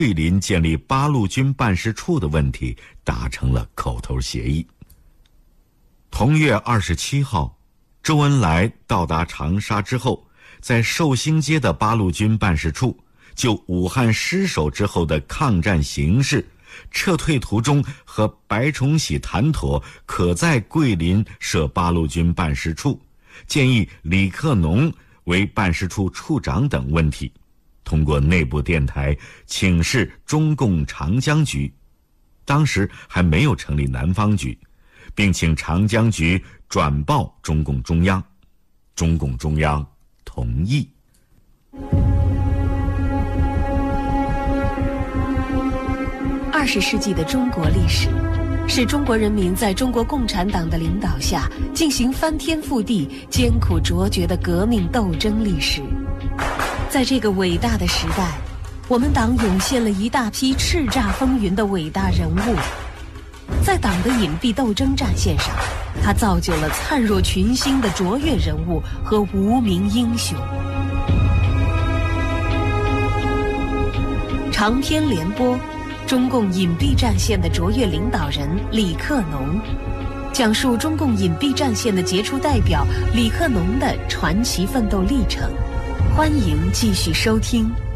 桂林建立八路军办事处的问题达成了口头协议。同月27号，周恩来到达长沙之后，在寿兴街的八路军办事处就武汉失守之后的抗战形势、撤退途中和白崇禧谈妥可在桂林设八路军办事处，建议李克农为办事处处长等问题，通过内部电台请示中共长江局，当时还没有成立南方局，并请长江局转报中共中央，中共中央同意。 20世纪的中国历史，是中国人民在中国共产党的领导下进行翻天覆地、艰苦卓绝的革命斗争历史。在这个伟大的时代，我们党涌现了一大批叱咤风云的伟大人物。在党的隐蔽斗争战线上，他造就了灿若群星的卓越人物和无名英雄。长篇联播，中共隐蔽战线的卓越领导人李克农，讲述中共隐蔽战线的杰出代表李克农的传奇奋斗历程。欢迎继续收听。